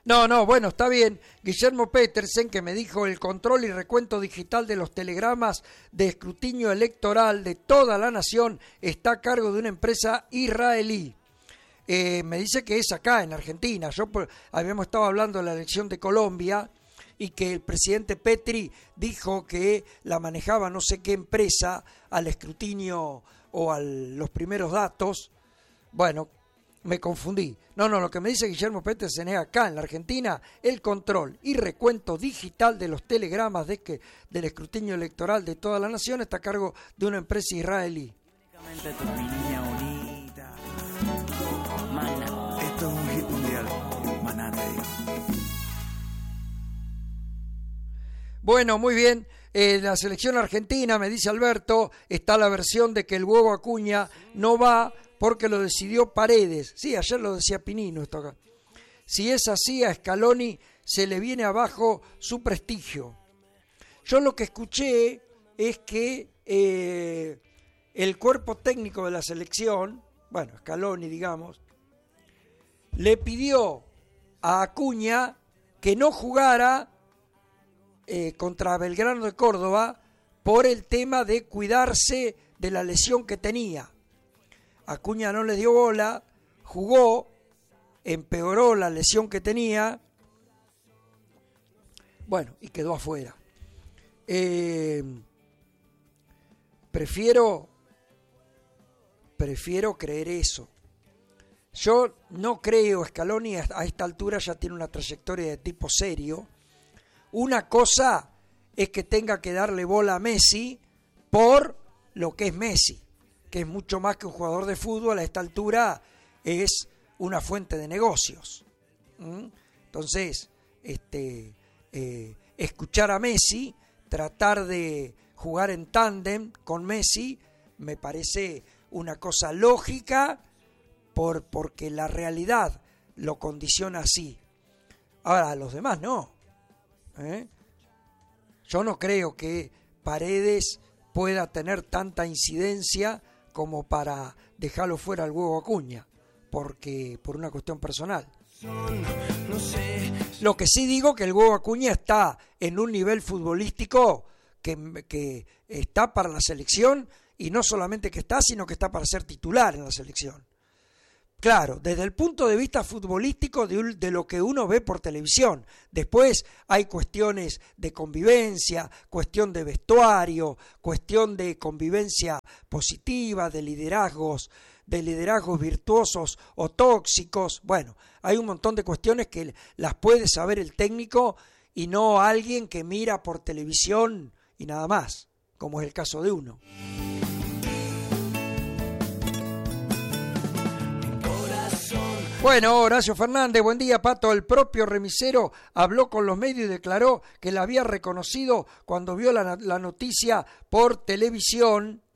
No, bueno, está bien. Guillermo Petersen, que me dijo: el control y recuento digital de los telegramas de escrutinio electoral de toda la nación está a cargo de una empresa israelí. Me dice que es acá, en Argentina. Habíamos estado hablando de la elección de Colombia y que el presidente Petri dijo que la manejaba no sé qué empresa al escrutinio o a los primeros datos. Bueno, me confundí. No, lo que me dice Guillermo Petersen es acá, en la Argentina, el control y recuento digital de los telegramas del escrutinio electoral de toda la nación está a cargo de una empresa israelí. Tu niña bonita. Mana. Esto es un hit mundial. Maná Radio. Bueno, muy bien. La selección argentina, me dice Alberto, está la versión de que el huevo Acuña no va porque lo decidió Paredes. Sí, ayer lo decía Pinino esto acá. Si es así, a Scaloni se le viene abajo su prestigio. Yo lo que escuché es que el cuerpo técnico de la selección, bueno, Scaloni digamos, le pidió a Acuña que no jugara contra Belgrano de Córdoba por el tema de cuidarse de la lesión que tenía. Acuña no le dio bola, jugó, empeoró la lesión que tenía, bueno, y quedó afuera. Prefiero creer eso. Yo no creo, Scaloni a esta altura ya tiene una trayectoria de tipo serio. Una cosa es que tenga que darle bola a Messi por lo que es Messi, que es mucho más que un jugador de fútbol. A esta altura es una fuente de negocios. Entonces, escuchar a Messi, tratar de jugar en tándem con Messi, me parece una cosa lógica porque la realidad lo condiciona así. Ahora, a los demás no. Yo no creo que Paredes pueda tener tanta incidencia como para dejarlo fuera al huevo Acuña, porque por una cuestión personal. Lo que sí digo que el huevo Acuña está en un nivel futbolístico que está para la selección, y no solamente que está, sino que está para ser titular en la selección. Claro, desde el punto de vista futbolístico de lo que uno ve por televisión. Después hay cuestiones de convivencia, cuestión de vestuario, cuestión de convivencia positiva, de liderazgos virtuosos o tóxicos. Bueno, hay un montón de cuestiones que las puede saber el técnico y no alguien que mira por televisión y nada más, como es el caso de uno. Bueno, Horacio Fernández, buen día, Pato. El propio remisero habló con los medios y declaró que la había reconocido cuando vio la noticia por televisión.